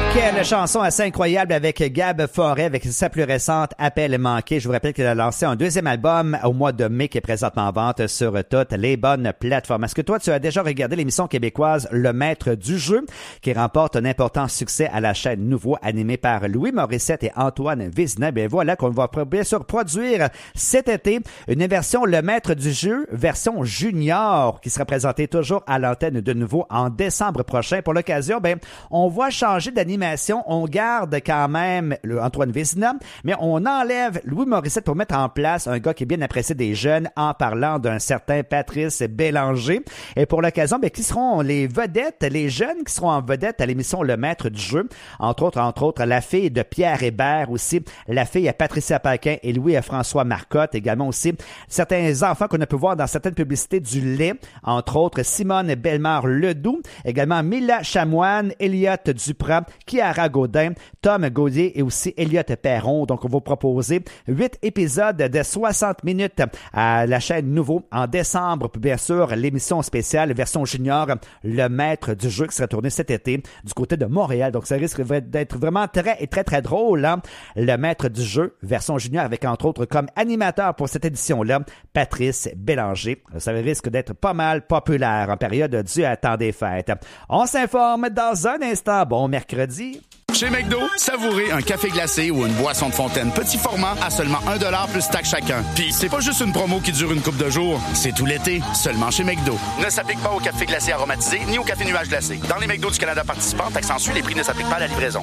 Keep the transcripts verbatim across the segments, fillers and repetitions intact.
Quelle chanson assez incroyable avec Gab Forêt, avec sa plus récente Appel manqué. Je vous rappelle qu'elle a lancé un deuxième album au mois de mai qui est présentement en vente sur toutes les bonnes plateformes. Est-ce que toi, tu as déjà regardé l'émission québécoise Le Maître du Jeu, qui remporte un important succès à la chaîne Nouveau, animée par Louis Morissette et Antoine Vézina? Bien voilà qu'on va bien sûr produire cet été une version Le Maître du Jeu, version junior, qui sera présentée toujours à l'antenne de Nouveau en décembre prochain. Pour l'occasion, ben, on va changer d'animation. On garde quand même le Antoine Vézina, mais on enlève Louis Morissette pour mettre en place un gars qui est bien apprécié des jeunes en parlant d'un certain Patrice Bélanger. Et pour l'occasion, ben, qui seront les vedettes, les jeunes qui seront en vedette à l'émission Le Maître du Jeu? Entre autres, entre autres, la fille de Pierre Hébert aussi, la fille à Patricia Paquin et Louis-François Marcotte, également aussi certains enfants qu'on a pu voir dans certaines publicités du lait, entre autres Simone Bellemare-Ledoux, également Mila Chamoine, Elliot Duprat, Chiara Gaudin, Tom Gaudier et aussi Elliot Perron. Donc, on va vous proposer huit épisodes de soixante minutes à la chaîne Nouveau en décembre. Puis bien sûr, l'émission spéciale version junior, Le Maître du Jeu, qui sera tournée cet été du côté de Montréal. Donc, ça risque d'être vraiment très, très, très drôle, hein? Le Maître du Jeu, version junior, avec entre autres comme animateur pour cette édition-là, Patrice Bélanger. Ça risque d'être pas mal populaire en période du temps des fêtes. On s'informe dans un instant. Bon mercredi. Chez McDo, savourez un café glacé ou une boisson de fontaine petit format à seulement un dollar plus taxe chacun. Puis c'est pas juste une promo qui dure une couple de jours, c'est tout l'été, seulement chez McDo. Ne s'applique pas au café glacé aromatisé ni au café nuage glacé. Dans les McDo du Canada participants, taxe en sus, les prix ne s'appliquent pas à la livraison.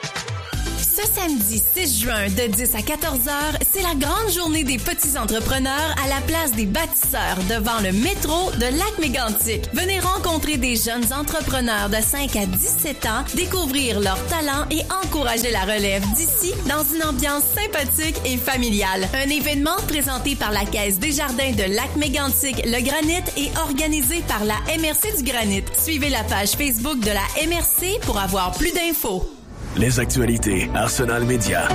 Ce samedi six juin, de dix à quatorze heures, c'est la grande journée des petits entrepreneurs à la place des bâtisseurs devant le métro de Lac-Mégantic. Venez rencontrer des jeunes entrepreneurs de cinq à dix-sept ans, découvrir leurs talents et encourager la relève d'ici dans une ambiance sympathique et familiale. Un événement présenté par la Caisse des Jardins de Lac-Mégantic, le Granit, et organisé par la M R C du Granit. Suivez la page Facebook de la M R C pour avoir plus d'infos. Les actualités Arsenal Média.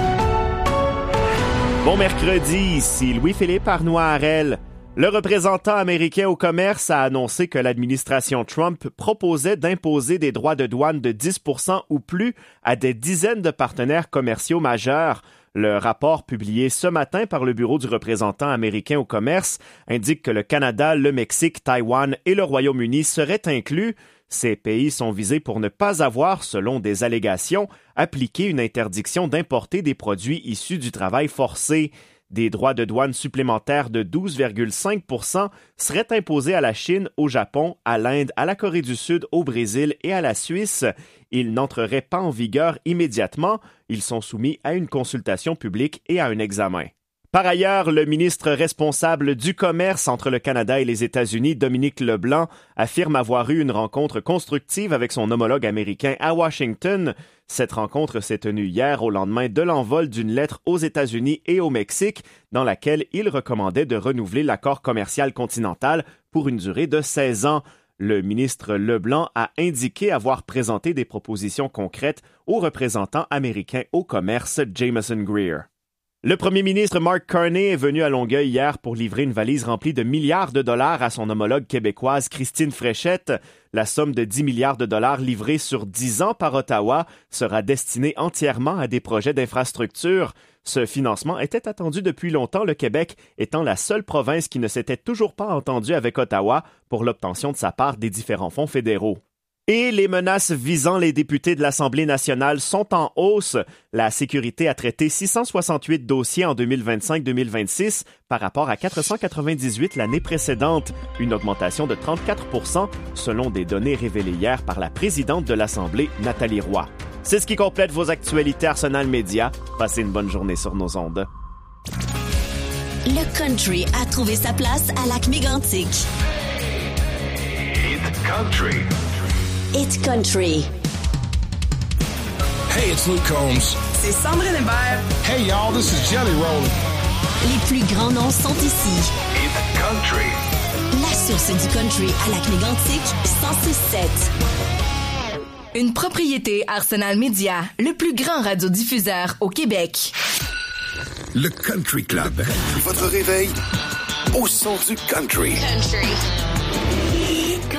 Bon mercredi, ici Louis-Philippe Arnois-Harel. Le représentant américain au commerce a annoncé que l'administration Trump proposait d'imposer des droits de douane de dix pour cent ou plus à des dizaines de partenaires commerciaux majeurs. Le rapport publié ce matin par le bureau du représentant américain au commerce indique que le Canada, le Mexique, Taïwan et le Royaume-Uni seraient inclus. Ces pays sont visés pour ne pas avoir, selon des allégations, appliqué une interdiction d'importer des produits issus du travail forcé. Des droits de douane supplémentaires de douze virgule cinq pour cent seraient imposés à la Chine, au Japon, à l'Inde, à la Corée du Sud, au Brésil et à la Suisse. Ils n'entreraient pas en vigueur immédiatement. Ils sont soumis à une consultation publique et à un examen. Par ailleurs, le ministre responsable du commerce entre le Canada et les États-Unis, Dominique Leblanc, affirme avoir eu une rencontre constructive avec son homologue américain à Washington. Cette rencontre s'est tenue hier au lendemain de l'envol d'une lettre aux États-Unis et au Mexique, dans laquelle il recommandait de renouveler l'accord commercial continental pour une durée de seize ans. Le ministre Leblanc a indiqué avoir présenté des propositions concrètes au représentant américain au commerce, Jameson Greer. Le premier ministre Mark Carney est venu à Longueuil hier pour livrer une valise remplie de milliards de dollars à son homologue québécoise Christine Fréchette. La somme de dix milliards de dollars livrée sur dix ans par Ottawa sera destinée entièrement à des projets d'infrastructure. Ce financement était attendu depuis longtemps, le Québec étant la seule province qui ne s'était toujours pas entendue avec Ottawa pour l'obtention de sa part des différents fonds fédéraux. Et les menaces visant les députés de l'Assemblée nationale sont en hausse. La sécurité a traité six cent soixante-huit dossiers en deux mille vingt-cinq deux mille vingt-six par rapport à quatre cent quatre-vingt-dix-huit l'année précédente, une augmentation de trente-quatre pour cent selon des données révélées hier par la présidente de l'Assemblée, Nathalie Roy. C'est ce qui complète vos actualités Arsenal Média. Passez une bonne journée sur nos ondes. Le country a trouvé sa place à Lac-Mégantic. It's country. It's country. Hey, it's Luke Combs. C'est Sandrine Hébert. Hey, y'all, this is Jelly Roll. Les plus grands noms sont ici. It's country. La source du country à Lac-Mégantic, cent six sept. Une propriété Arsenal Média, le plus grand radiodiffuseur au Québec. Le Country Club. Votre réveil au son du country. Country.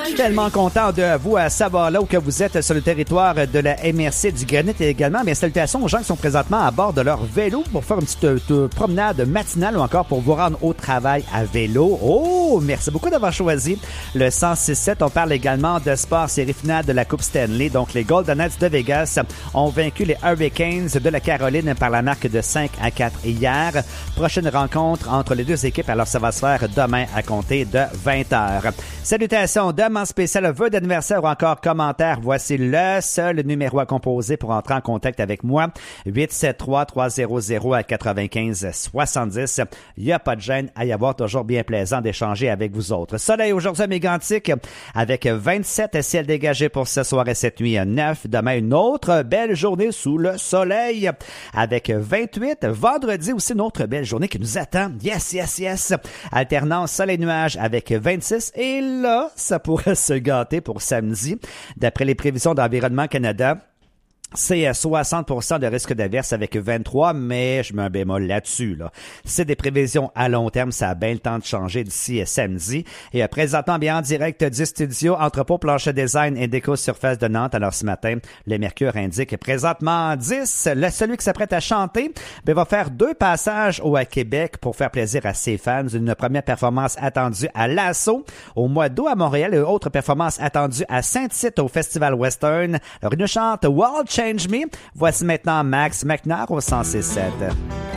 Je suis tellement content de vous à savoir là où que vous êtes sur le territoire de la M R C du Granit et également bien salutations aux gens qui sont présentement à bord de leur vélo pour faire une petite euh, promenade matinale ou encore pour vous rendre au travail à vélo. Oh, merci beaucoup d'avoir choisi le cent six sept. On parle également de sport, série finale de la Coupe Stanley. Donc les Golden Knights de Vegas ont vaincu les Hurricanes de la Caroline par la marque de cinq à quatre hier. Prochaine rencontre entre les deux équipes, alors ça va se faire demain à compter de vingt heures. Salutations, demande spéciale, vœux d'anniversaire ou encore commentaires. Voici le seul numéro à composer pour entrer en contact avec moi. huit sept trois trois zéro zéro à quatre-vingt-quinze soixante-dix. Il n'y a pas de gêne à y avoir, toujours bien plaisant d'échanger avec vous autres. Soleil aujourd'hui à Mégantic avec vingt-sept ciel dégagé pour ce soir et cette nuit neuf. Demain, une autre belle journée sous le soleil avec vingt-huit. Vendredi aussi, une autre belle journée qui nous attend. Yes, yes, yes. Alternance soleil-nuage avec vingt-six. Et là, ça pourrait se gâter pour samedi. D'après les prévisions d'Environnement Canada, c'est soixante pour cent de risque d'averse avec vingt-trois, mais je mets un bémol là-dessus. Là. C'est des prévisions à long terme, ça a bien le temps de changer d'ici samedi. Et euh, présentement, bien en direct du studio Entrepôt Plancher Design et Déco Surface de Nantes. Alors ce matin, le mercure indique présentement dix. Le, celui qui s'apprête à chanter ben, va faire deux passages au à Québec pour faire plaisir à ses fans. Une première performance attendue à Lasso au mois d'août à Montréal et une autre performance attendue à Saint-Tite au Festival Western. Alors, il nous chante World Change Me. Voici maintenant Max McNair au cent six sept.